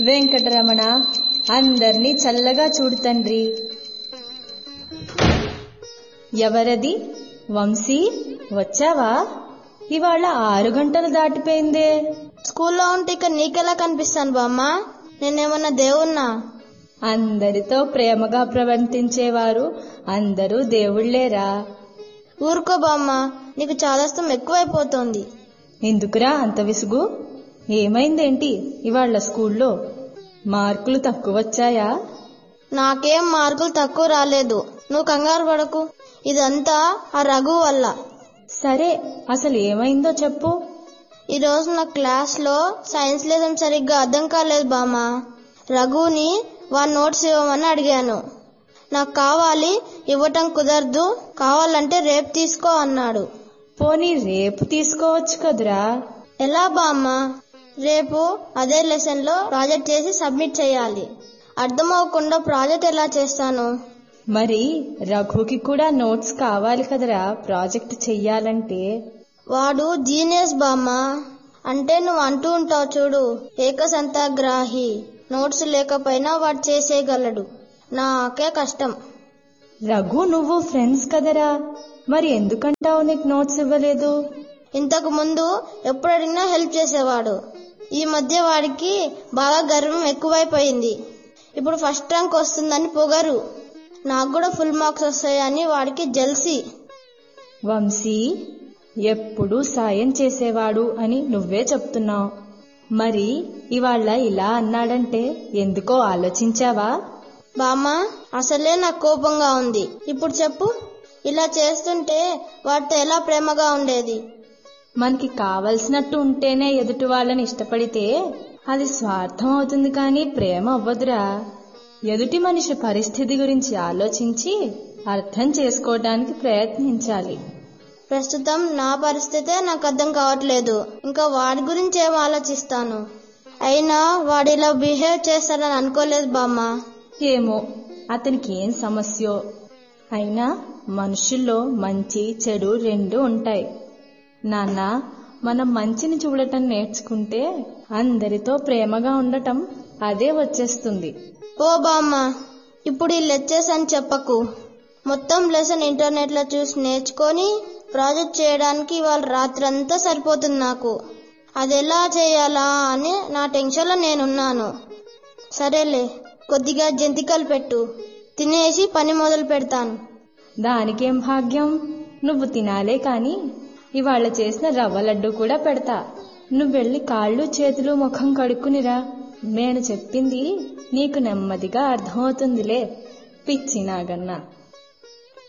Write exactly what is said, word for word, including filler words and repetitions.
వెంకటరమణ, అందర్నీ చల్లగా చూడు తండ్రి. ఎవరది? వంశీ, వచ్చావా? ఇవాళ ఆరు గంటలు దాటిపోయిందే. స్కూల్లో ఉంటే ఇక నీకెలా కనిపిస్తాను బామ్మ? నేనేమన్నా దేవుణ్ణా? అందరితో ప్రేమగా ప్రవర్తించేవారు అందరూ దేవుళ్లేరా. ఊరుకో బామ్మ, నీకు చాదస్తం ఎక్కువైపోతోంది. ఎందుకురా అంత విసుగు? ఏమైందేంటి ఇవాళ స్కూల్లో? మార్కులు తక్కువ వచ్చాయా? నాకేం మార్కులు తక్కువ రాలేదు, నువ్వు కంగారు పడకు. ఇదంతా ఆ రఘు వల్ల. సరే, అసలు ఏమైందో చెప్పు. ఈరోజు నా క్లాస్ లో సైన్స్ లెసన్ సరిగ్గా అర్థం కాలేదు బామ్మ. రఘుని వాడి నోట్స్ ఇవ్వమని అడిగాను. నాకు కావాలి, ఇవ్వటం కుదరదు, కావాలంటే రేపు తీసుకో అన్నాడు. పోనీ రేపు తీసుకోవచ్చు కదురా. ఎలా బామ్మ? రేపు అదే లెసన్ లో ప్రాజెక్ట్ చేసి సబ్మిట్ చేయాలి. అర్థం అవ్వకుండా ప్రాజెక్ట్ ఎలా చేస్తాను? మరి రఘుకి కూడా నోట్స్ కావాలి కదరా ప్రాజెక్ట్ చెయ్యాలంటే. వాడు జీనియస్ బామ్మ. అంటే నువ్వు అంటూ ఉంటావు చూడు, ఏకసంతాగ్రాహి. నోట్స్ లేకపోయినా వాడు చేసేయగలడు, నాకే కష్టం. రఘు నువ్వు ఫ్రెండ్స్ కదరా, మరి ఎందుకంటావు నీకు నోట్స్ ఇవ్వలేదు? ఇంతకు ముందు ఎప్పుడు అడిగినా హెల్ప్ చేసేవాడు. ఈ మధ్య వాడికి బాగా గర్వం ఎక్కువైపోయింది. ఇప్పుడు ఫస్ట్ ర్యాంక్ వస్తుందని పొగరు, నాకు కూడా ఫుల్ మార్క్స్ వస్తాయని వాడికి జెల్సీ. వంశీ, ఎప్పుడూ సాయం చేసేవాడు అని నువ్వే చెప్తున్నావు. మరి ఇవాళ ఇలా అన్నాడంటే ఎందుకో ఆలోచించావా? బామ్మ, అసలే నాకు కోపంగా ఉంది. ఇప్పుడు చెప్పు, ఇలా చేస్తుంటే వాడితో ఎలా ప్రేమగా ఉండేది? మనకి కావలసినట్టు ఉంటేనే ఎదుటి వాళ్ళని ఇష్టపడితే అది స్వార్థం అవుతుంది కానీ ప్రేమ అవ్వదురా. ఎదుటి మనిషి పరిస్థితి గురించి ఆలోచించి అర్థం చేసుకోవడానికి ప్రయత్నించాలి. ప్రస్తుతం నా పరిస్థితే నాకు అర్థం కావట్లేదు, ఇంకా వాడి గురించి ఏం ఆలోచిస్తాను? అయినా వాడిలా బిహేవ్ చేస్తాడని అనుకోలేదు బామ్మ. ఏమో, అతనికి ఏం సమస్యో. అయినా మనుషుల్లో మంచి చెడు రెండు ఉంటాయి నాన్న. మనం మంచిని చూడటం నేర్చుకుంటే అందరితో ప్రేమగా ఉండటం అదే వచ్చేస్తుంది. ఓ బామ్మ, ఇప్పుడు ఈ లెక్చర్స్ అని చెప్పకు. మొత్తం లెసన్ ఇంటర్నెట్ లో చూసి నేర్చుకొని ప్రాజెక్ట్ చేయడానికి ఇవాళ రాత్రంతా సరిపోతుంది నాకు. అది ఎలా చేయాలా అని నా టెన్షన్ లో నేనున్నాను. సరేలే, కొద్దిగా జంతికలు పెట్టు, తినేసి పని మొదలు పెడతాను. దానికేం భాగ్యం, నువ్వు తినాలే కాని ఇవాళ చేసిన రవ్వ లడ్డు కూడా పెడతా. నువ్వెళ్ళి కాళ్ళు చేతులు ముఖం కడుక్కునిరా. నేను చెప్పింది నీకు నెమ్మదిగా అర్థమవుతుందిలే, పిచ్చి నాగన్నా.